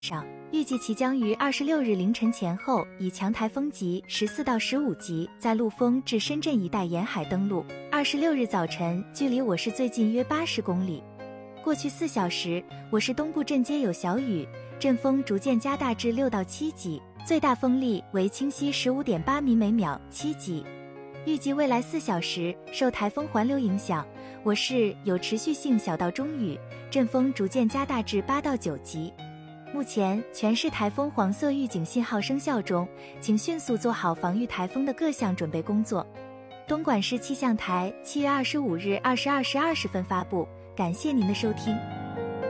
上，预计其将于26日凌晨前后以强台风级14到15级在陆丰至深圳一带沿海登陆。26日早晨，距离我市最近约80公里。过去4小时，我市东部阵街有小雨，阵风逐渐加大至6到7级，最大风力为清晰 15.8 米每秒7级。预计未来4小时，受台风环流影响，我市有持续性小到中雨，阵风逐渐加大至8到9级。目前全市台风黄色预警信号生效中，请迅速做好防御台风的各项准备工作。东莞市气象台7月25日22时20分发布，感谢您的收听。